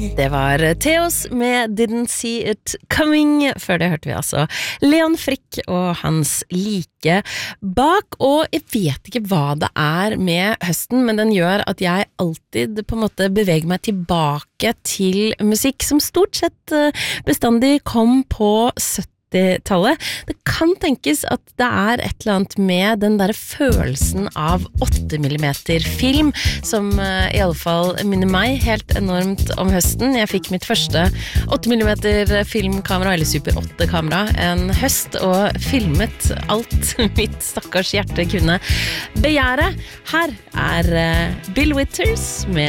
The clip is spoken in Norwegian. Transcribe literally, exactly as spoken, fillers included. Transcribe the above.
Det var Theos med Didn't See It Coming. Før det hørte vi altså Leon Frick og hans like bak. Og jeg vet ikke hva det er med høsten, men den gjør at jeg alltid på en måte beveger meg tilbake til musikk som stort sett bestandig kom på syttitallet. Det kan tenkes at det er et eller annet med den der følelsen av åtte millimeter film som uh, i alle fall minner meg helt enormt om høsten. Jeg fikk mitt første åtte millimeter filmkamera, eller Super åtte kamera, en høst og filmet alt mitt stakkars hjerte kunne begjære. Her er uh, Bill Withers med